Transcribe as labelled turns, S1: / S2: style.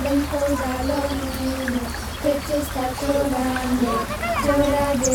S1: ven, póngalo niño, que te está llorando, llora de